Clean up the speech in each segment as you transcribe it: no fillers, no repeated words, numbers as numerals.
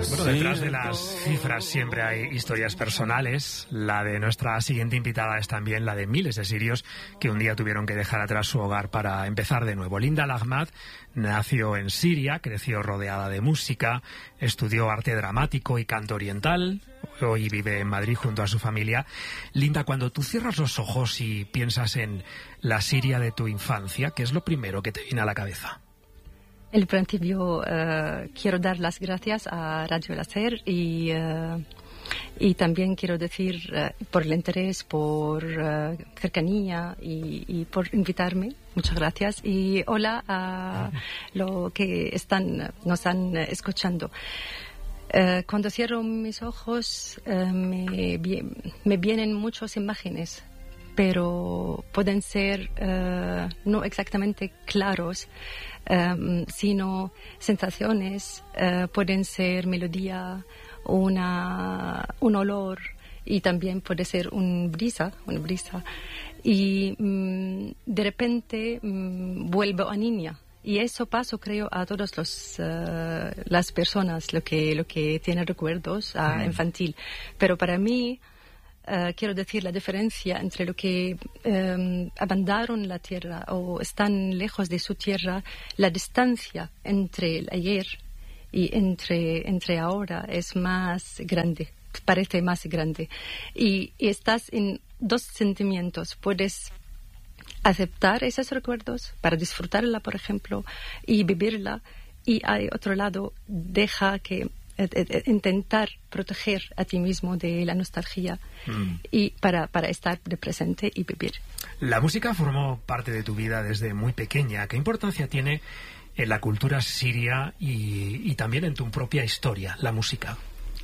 Bueno, detrás de las cifras siempre hay historias personales. La de nuestra siguiente invitada es también la de miles de sirios que un día tuvieron que dejar atrás su hogar para empezar de nuevo. Linda Al-Ahmad nació en Siria, creció rodeada de música, estudió arte dramático y canto oriental. Hoy vive en Madrid junto a su familia. Linda, cuando tú cierras los ojos y piensas en la Siria de tu infancia, ¿qué es lo primero que te viene a la cabeza? En principio quiero dar las gracias a Radio Láser y también quiero decir por el interés, por cercanía y por invitarme. Muchas gracias y hola a los que nos están escuchando. Cuando cierro mis ojos me vienen muchas imágenes, pero pueden ser no exactamente claros, sino sensaciones, pueden ser melodía, un olor y también puede ser una brisa y de repente vuelvo a niña. Y eso pasa, creo, a todas las personas lo que tienen recuerdos infantil. Pero para mí, quiero decir la diferencia entre lo que abandonaron la tierra o están lejos de su tierra, la distancia entre el ayer y entre ahora es más grande, parece más grande. Y estás en dos sentimientos, puedes aceptar esos recuerdos para disfrutarla, por ejemplo, y vivirla, y al otro lado deja que intentar proteger a ti mismo de la nostalgia y para estar de presente y vivir. La música formó parte de tu vida desde muy pequeña. ¿Qué importancia tiene en la cultura siria y también en tu propia historia, la música?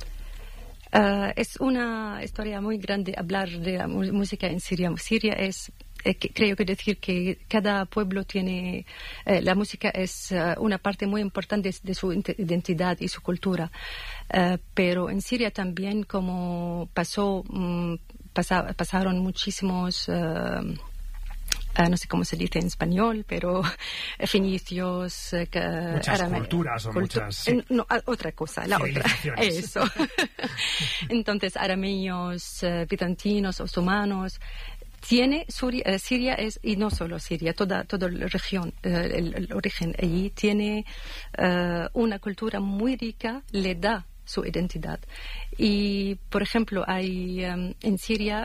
Es una historia muy grande hablar de la música en Siria. Siria es, creo que decir que cada pueblo tiene, la música es una parte muy importante de su identidad y su cultura. Pero en Siria también, como pasaron muchísimos, no sé cómo se dice en español, pero fenicios, muchas culturas o muchas... Sí. No, otra cosa, la otra. Eso. Entonces, arameos, bizantinos, otomanos. Siria es, y no solo Siria, toda la región, el origen allí tiene una cultura muy rica, le da su identidad. Y, por ejemplo, hay en Siria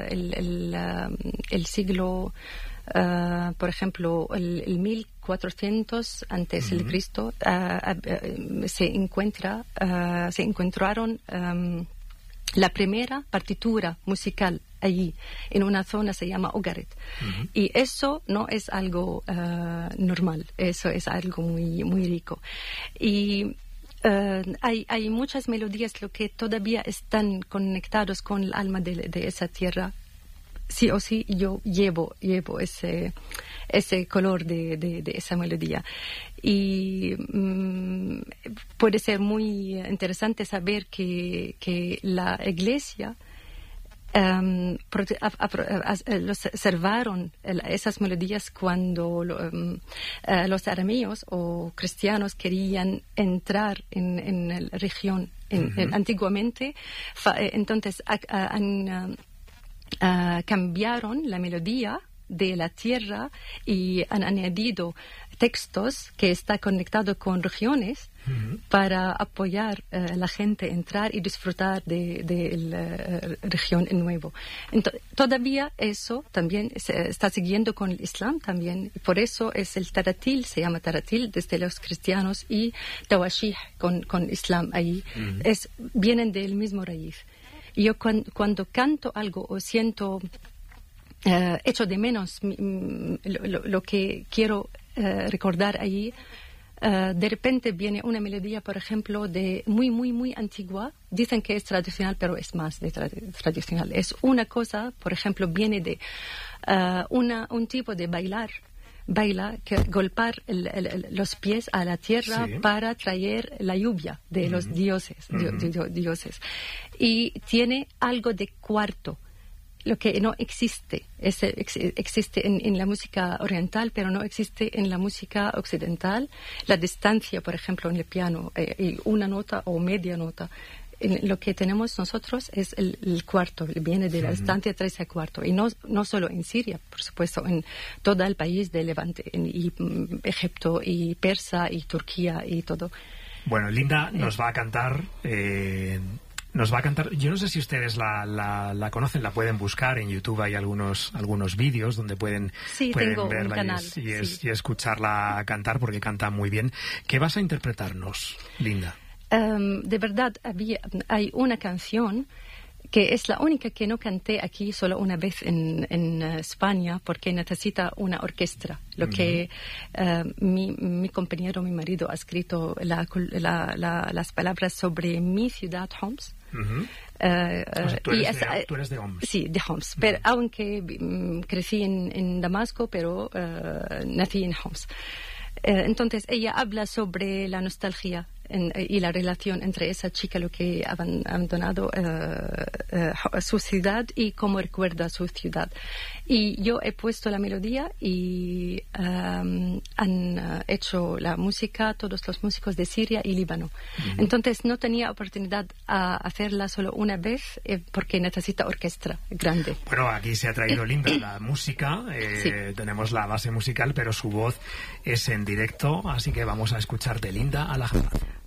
el siglo, por ejemplo, el 1400 antes de Cristo, se encontraron la primera partitura musical allí, en una zona se llama Ugarit. Y eso no es algo normal, eso es algo muy, muy rico. Y hay muchas melodías lo que todavía están conectados con el alma de esa tierra. Sí o sí, yo llevo ese color de esa melodía. Y puede ser muy interesante saber que la Iglesia observaron esas melodías cuando los arameos o cristianos querían entrar en la región. Antiguamente, entonces cambiaron la melodía de la tierra y han añadido textos que están conectados con regiones para apoyar a la gente a entrar y disfrutar de la región nuevo. Entonces, todavía eso también se está siguiendo con el Islam también. Por eso es el taratil, se llama taratil desde los cristianos y tawashih con Islam ahí. Vienen del mismo raíz. Yo cuando canto algo o siento echo de menos lo que quiero recordar allí, de repente viene una melodía, por ejemplo, de muy, muy, muy antigua. Dicen que es tradicional, pero es más de tradicional. Es una cosa, por ejemplo, viene de un tipo de baila, que golpear los pies a la tierra para traer la lluvia de los dioses. Y tiene algo de cuarto. lo que no existe. Existe en la música oriental, pero no existe en la música occidental. La distancia, por ejemplo, en el piano, y una nota o media nota. Lo que tenemos nosotros es el cuarto, viene de la distancia 3 al cuarto. Y no solo en Siria, por supuesto, en todo el país de Levante, y Egipto, y Persa, y Turquía, y todo. Bueno, Linda nos va a cantar... yo no sé si ustedes la conocen, la pueden buscar en YouTube, hay algunos vídeos donde pueden verla y escucharla cantar, porque canta muy bien. ¿Qué vas a interpretarnos, Linda? De verdad, hay una canción que es la única que no canté aquí solo una vez en España, porque necesita una orquesta. Lo que mi compañero, mi marido, ha escrito las palabras sobre mi ciudad, Homs. Tú eres de Homs. Sí, de Homs. Pero, aunque crecí en Damasco, pero nací en Homs. Entonces, ella habla sobre la nostalgia y la relación entre esa chica, lo que ha abandonado su ciudad y cómo recuerda su ciudad. Y yo he puesto la melodía y han hecho la música todos los músicos de Siria y Líbano. Entonces no tenía oportunidad a hacerla solo una vez porque necesita orquesta grande. Bueno, aquí se ha traído Linda la música, sí. Tenemos la base musical, pero su voz es en directo, así que vamos a escuchar de Linda Al-Ahmad.